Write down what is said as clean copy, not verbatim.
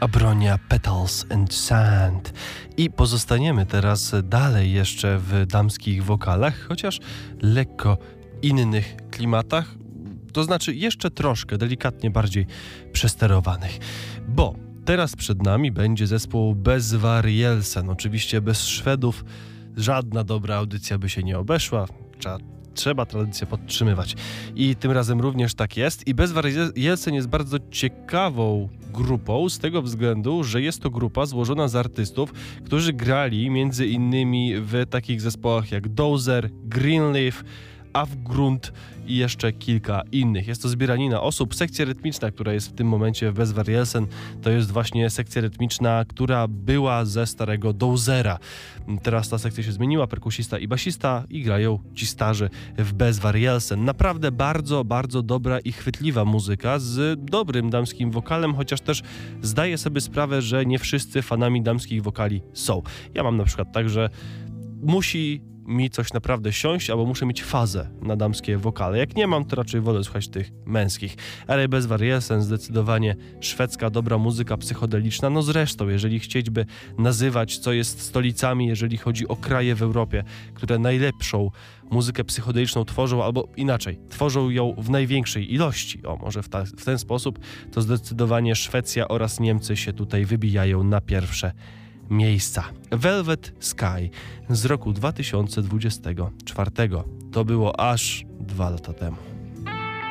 Abronia, Petals and Sand. I pozostaniemy teraz dalej jeszcze w damskich wokalach, chociaż lekko innych klimatach, to znaczy jeszcze troszkę, delikatnie bardziej przesterowanych. Bo teraz przed nami będzie zespół Besvarielsen. Oczywiście bez Szwedów żadna dobra audycja by się nie obeszła. Trzeba tradycję podtrzymywać. I tym razem również tak jest. I Besvarielsen jest bardzo ciekawą grupą z tego względu, że jest to grupa złożona z artystów, którzy grali między innymi w takich zespołach jak Dozer, Greenleaf, Avgrund i jeszcze kilka innych. Jest to zbieranina osób. Sekcja rytmiczna, która jest w tym momencie w Besvarielsen, to jest właśnie sekcja rytmiczna, która była ze starego Dozera. Teraz ta sekcja się zmieniła, perkusista i basista i grają ci starzy w Besvarielsen. Naprawdę bardzo, bardzo dobra i chwytliwa muzyka z dobrym damskim wokalem, chociaż też zdaję sobie sprawę, że nie wszyscy fanami damskich wokali są. Ja mam na przykład tak, że musi mi coś naprawdę siąść, albo muszę mieć fazę na damskie wokale. Jak nie mam, to raczej wolę słuchać tych męskich. Ale Besvarielsen zdecydowanie szwedzka, dobra muzyka psychodeliczna. No zresztą, jeżeli chcieliby nazywać, co jest stolicami, jeżeli chodzi o kraje w Europie, które najlepszą muzykę psychodeliczną tworzą, albo inaczej, tworzą ją w największej ilości. O, może w ten sposób, to zdecydowanie Szwecja oraz Niemcy się tutaj wybijają na pierwsze miejsca. Velvet Sky z roku 2024. To było aż 2 lata temu.